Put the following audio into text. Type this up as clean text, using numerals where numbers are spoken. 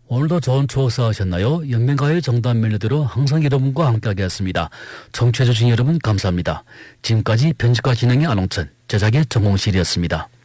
오늘도 좋은 추억 쌓으셨나요? 연맹가의 정답 멜로디로 항상 여러분과 함께하겠습니다. 청취해주신 여러분 감사합니다. 지금까지 편집과 진행의 안홍천, 제작의 정홍실이었습니다.